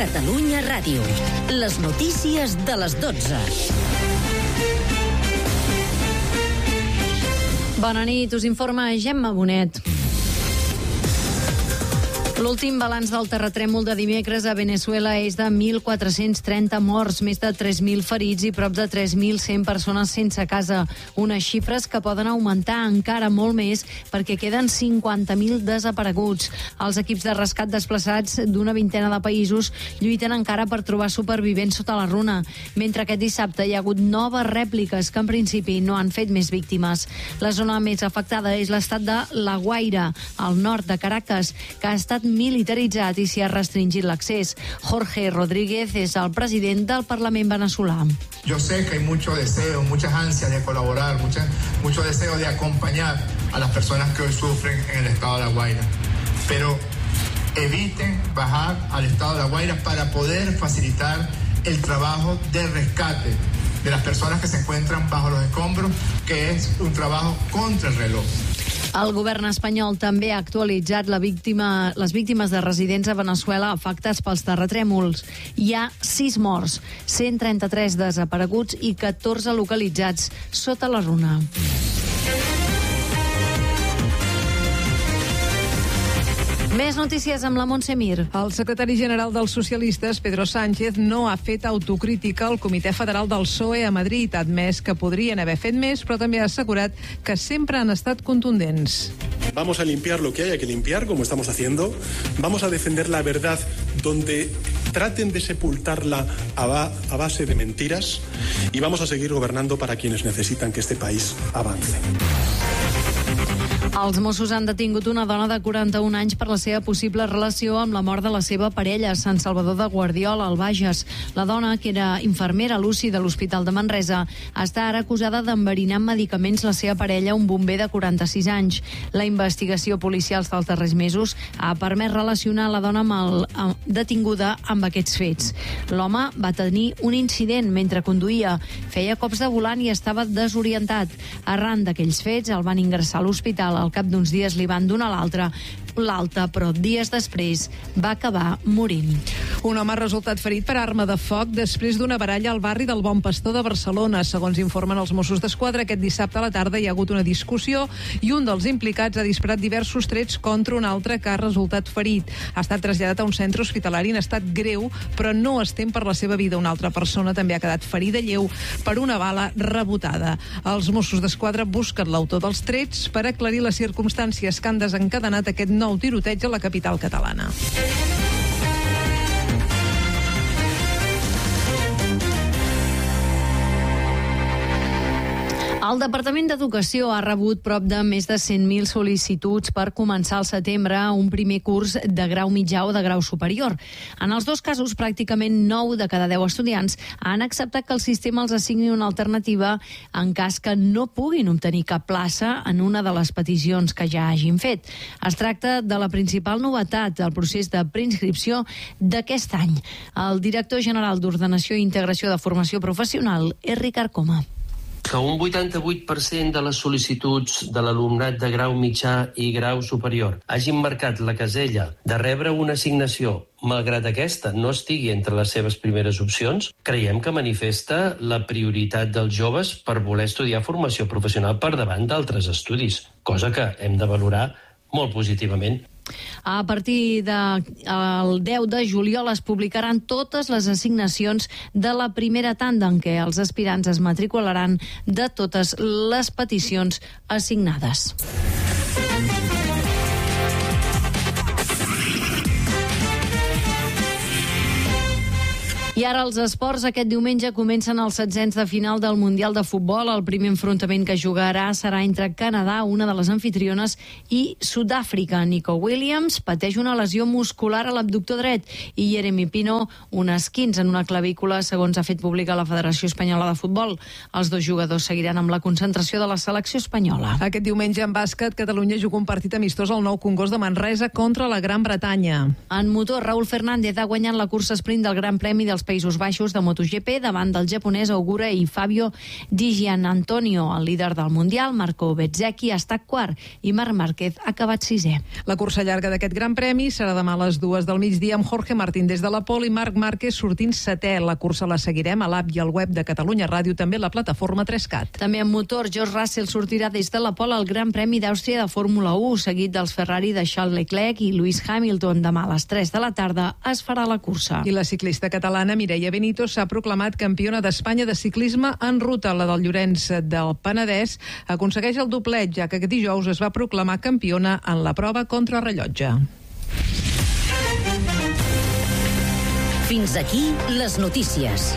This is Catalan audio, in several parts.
Catalunya Ràdio. Les notícies de les 12. Bona nit, us informa Gemma Bonet. L'últim balanç del terratrèmol de dimecres a Venezuela és de 1.430 morts, més de 3.000 ferits i prop de 3.100 persones sense casa. Unes xifres que poden augmentar encara molt més perquè queden 50.000 desapareguts. Els equips de rescat desplaçats d'una vintena de països lluiten encara per trobar supervivents sota la runa, mentre aquest dissabte hi ha hagut noves rèpliques que en principi no han fet més víctimes. La zona més afectada és l'estat de La Guaira, al nord de Caracas, que ha estat militaritzat i s'hi ha restringit l'accés. Jorge Rodríguez és el president del Parlament venezolà. Yo sé que hay mucho deseo, muchas ansias de colaborar, mucho deseo de acompañar a las personas que hoy sufren en el estado de La Guaira. Pero eviten bajar al estado de La Guaira para poder facilitar el trabajo de rescate de las personas que se encuentran bajo los escombros, que es un trabajo contra el reloj. El govern espanyol també ha actualitzat les víctimes de residents a Venezuela afectats pels terratrèmols. Hi ha 6 morts, 133 desapareguts i 14 localitzats sota la runa. Més notícies amb la Montse Mir. El secretari general dels socialistes, Pedro Sánchez, no ha fet autocrítica al Comitè Federal del PSOE a Madrid. Ha admès que podrien haver fet més, però també ha assegurat que sempre han estat contundents. Vamos a limpiar lo que haya que limpiar, como estamos haciendo. Vamos a defender la verdad donde traten de sepultarla a base de mentiras. Y vamos a seguir gobernando para quienes necesitan que este país avance. Els Mossos han detingut una dona de 41 anys per la seva possible relació amb la mort de la seva parella a Sant Salvador de Guardiola, al Bages. La dona, que era infermera a l'UCI de l'Hospital de Manresa, està ara acusada d'enverinar amb medicaments la seva parella, un bomber de 46 anys. La investigació policial dels darrers mesos ha permès relacionar la dona detinguda amb aquests fets. L'home va tenir un incident mentre conduïa, feia cops de volant i estava desorientat. Arran d'aquells fets el van ingressar a l'hospital. Al cap d'uns dies li van donar l'alta, però dies després va acabar morint. Un home ha resultat ferit per arma de foc després d'una baralla al barri del Bon Pastor de Barcelona. Segons informen els Mossos d'Esquadra, aquest dissabte a la tarda hi ha hagut una discussió i un dels implicats ha disparat diversos trets contra un altre que ha resultat ferit. Ha estat traslladat a un centre hospitalari en estat greu, però no es tem per la seva vida. Una altra persona també ha quedat ferida lleu per una bala rebotada. Els Mossos d'Esquadra busquen l'autor dels trets per aclarir les circumstàncies que han desencadenat aquest nou tiroteig a la capital catalana. El Departament d'Educació ha rebut prop de més de 100.000 sol·licituds per començar al setembre un primer curs de grau mitjà o de grau superior. En els dos casos, pràcticament 9 de cada 10 estudiants han acceptat que el sistema els assigni una alternativa en cas que no puguin obtenir cap plaça en una de les peticions que ja hagin fet. Es tracta de la principal novetat del procés de preinscripció d'aquest any. El director general d'Ordenació i Integració de Formació Professional és Ricard Coma. Que un 88% de les sol·licituds de l'alumnat de grau mitjà i grau superior hagin marcat la casella de rebre una assignació, malgrat aquesta no estigui entre les seves primeres opcions, creiem que manifesta la prioritat dels joves per voler estudiar formació professional per davant d'altres estudis, cosa que hem de valorar molt positivament. A partir del 10 de juliol es publicaran totes les assignacions de la primera tanda en què els aspirants es matricularan de totes les peticions assignades. I ara els esports. Aquest diumenge comencen els setzents de final del Mundial de Futbol. El primer enfrontament que jugarà serà entre Canadà, una de les anfitriones, i Sud-àfrica. Nico Williams pateix una lesió muscular a l'abductor dret i Jeremy Pino un esquinç en una clavícula, segons ha fet pública la Federació Espanyola de Futbol. Els dos jugadors seguiran amb la concentració de la selecció espanyola. Aquest diumenge en bàsquet, Catalunya juga un partit amistós al Nou Congost de Manresa contra la Gran Bretanya. En motor, Raúl Fernández ha guanyat la cursa sprint del Gran Premi dels Països Baixos de MotoGP davant del japonès Ogura i Fabio Di Giannantonio. El líder del Mundial, Marco Bezzecchi, ha estat quart i Marc Márquez ha acabat sisè. La cursa llarga d'aquest Gran Premi serà demà a les 2 del migdia amb Jorge Martín des de la pole i Marc Márquez sortint setè. La cursa la seguirem a l'app i al web de Catalunya Ràdio, també a la plataforma 3CAT. També en motor, George Russell sortirà des de la pole al Gran Premi d'Àustria de Fórmula 1, seguit dels Ferrari de Charles Leclerc i Lewis Hamilton. Demà a les 3 de la tarda es farà la cursa. I la ciclista catalana Mireia Benito s'ha proclamat campiona d'Espanya de ciclisme en ruta. La del Llorenç del Penedès aconsegueix el doblet, ja que aquest dijous es va proclamar campiona en la prova contrarrellotge. Fins aquí les notícies.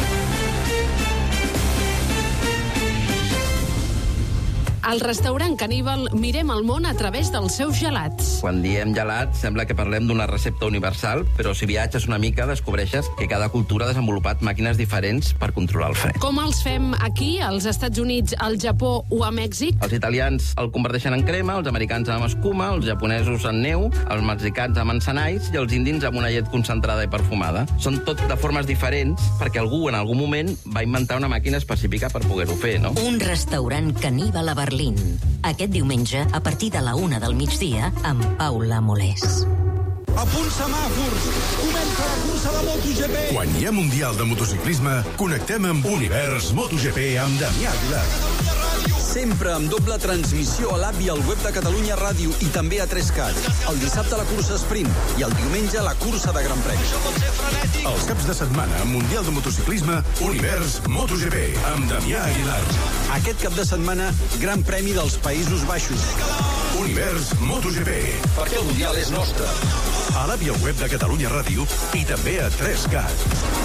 Al restaurant Caníbal mirem el món a través dels seus gelats. Quan diem gelat, sembla que parlem d'una recepta universal, però si viatges una mica descobreixes que cada cultura ha desenvolupat màquines diferents per controlar el fred. Com els fem aquí, als Estats Units, al Japó o a Mèxic? Els italians el converteixen en crema, els americans amb escuma, els japonesos en neu, els mexicans amb encenalls i els indis amb una llet concentrada i perfumada. Són tot de formes diferents perquè algú en algun moment va inventar una màquina específica per poder-ho fer, no? Un restaurant caníbal a Berlín. Aquest diumenge, a partir de la 1 del migdia, amb Paula Molés. A punt semàfors! Comença la cursa de MotoGP! Quan hi ha Mundial de Motociclisme, connectem amb Univers MotoGP amb Damià Aguilar. Sempre amb doble transmissió a l'app i al web de Catalunya Ràdio i també a 3CAT. El dissabte la cursa sprint i el diumenge la cursa de Gran Premi. Els caps de setmana, Mundial de Motociclisme, Univers MotoGP amb Damià Aguilar. Aquest cap de setmana, Gran Premi dels Països Baixos. Univers MotoGP. Perquè el Mundial és nostre. A l'app i al web de Catalunya Ràdio i també a 3CAT.